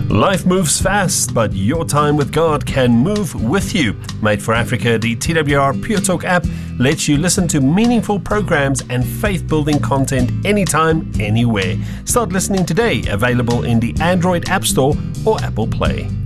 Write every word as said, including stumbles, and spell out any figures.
Life moves fast, but your time with God can move with you. Made for Africa, the T W R Pure Talk app lets you listen to meaningful programs and faith-building content anytime, anywhere. Start listening today, available in the Android App Store or Apple Play.